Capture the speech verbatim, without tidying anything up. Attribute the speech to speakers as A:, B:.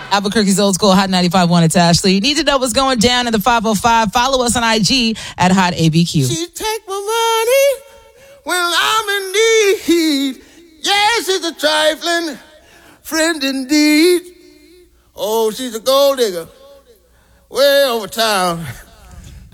A: Albuquerque's Old School Hot ninety-five point one. It's Ashley. Need to know what's going down in the five oh five? Follow us on I G at Hot A B Q.
B: She take my money when I'm in need. Yes, she's a trifling friend indeed. Oh, she's a gold digger way over town.